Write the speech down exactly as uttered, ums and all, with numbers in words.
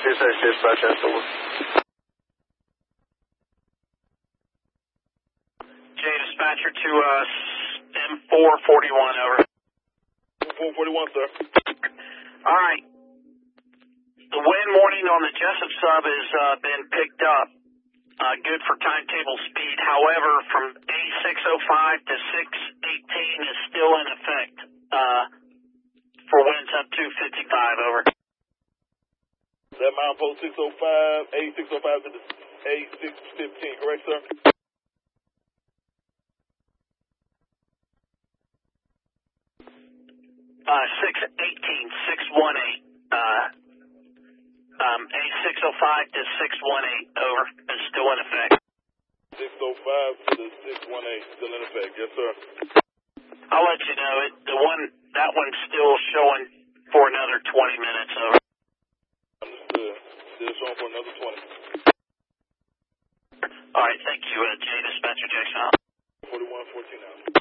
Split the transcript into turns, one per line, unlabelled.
This is dispatch, that's over.
J dispatcher to uh, M four forty-one, over.
four forty-one, sir.
All right. The wind warning on the Jessup sub has uh, been picked up. Uh, good for timetable speed. However, from A six oh five to six eighteen is still in effect uh, for winds up to fifty-five, over.
That mile post six oh five, A six oh five to the A six fifteen, correct, sir?
Uh, six eighteen, six eighteen, uh, um, A six oh five to six eighteen, over, is still in effect.
six oh five to the six eighteen, still in effect, yes, sir.
I'll let you know, it, the one, that one's still showing for another twenty minutes, over.
Understood. Still showing for another twenty.
All right, thank you, uh, J Dispatcher Jackson.
forty-one fourteen out.